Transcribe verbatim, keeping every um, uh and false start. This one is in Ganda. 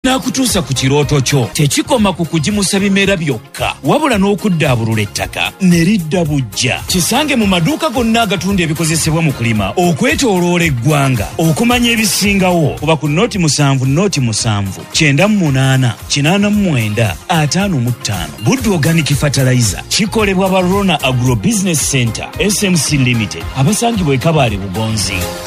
n'akutuusa ku kirooto kyo. Tekikoma ku kugimusa bimera byokka, wabula n'okuddaabulula ettaka ne lidda bujja. Kisange mu maduuka gonna agatunda ebikozesebwa mu kulima okwetooloola eggwanga. Okumanya ebisingawo kuba ku nooti musanvu nooti musanvu kyenda mu munaana kinaana mu mwenda ataano mu ttaano. Buddu Organic Fertilizer kikolebwa ba Rona Agro Business Center S M C Limited abasangibwa e Kabale Bugonzi.